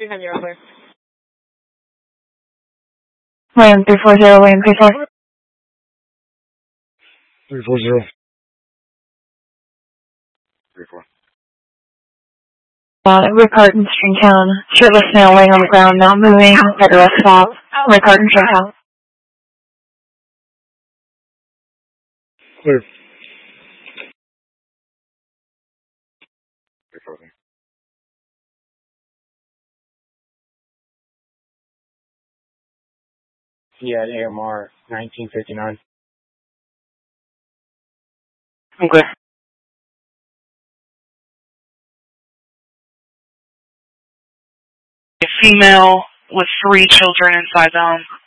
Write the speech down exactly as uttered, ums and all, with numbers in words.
three five zero, clear. William three four zero, William three four. three four zero. three four. Uh, Riccarton, Stringtown. Shirtless male laying on the ground, not moving. Federal stop. Riccarton, Stringtown. Clear. three four. Yeah, A M R nineteen fifty-nine. I'm clear. A female with three children inside the home.